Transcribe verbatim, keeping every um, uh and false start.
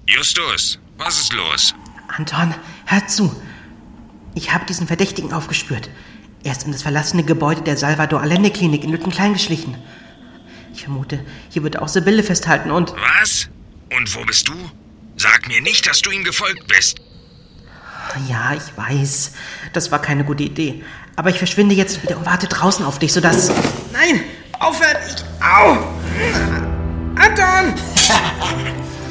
Justus, was ist los? Anton, hör zu. Ich habe diesen Verdächtigen aufgespürt. Er ist in das verlassene Gebäude der Salvador Allende Klinik in Lüttenklein geschlichen. Ich vermute, hier wird er auch Sibylle festhalten und... Was? Und wo bist du? Sag mir nicht, dass du ihm gefolgt bist. Ja, ich weiß. Das war keine gute Idee. Aber ich verschwinde jetzt wieder und warte draußen auf dich, sodass... Nein! Aufhören! Ich... Au! Anton!